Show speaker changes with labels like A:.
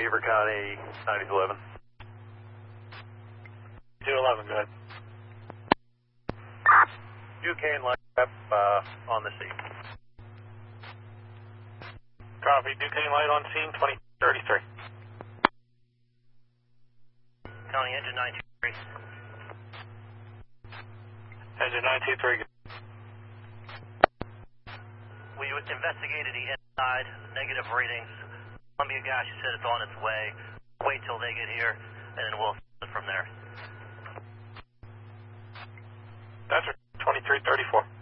A: Beaver County, 9011.
B: 211, go ahead.
A: Duquesne light up on the scene.
B: Copy, Duquesne light on scene, 2033.
C: County engine 923.
B: Engine 923.
C: We investigated the inside, negative readings. Columbia Gas, you said it's on its way. Wait till they get here, and then we'll split from there.
B: That's 2334.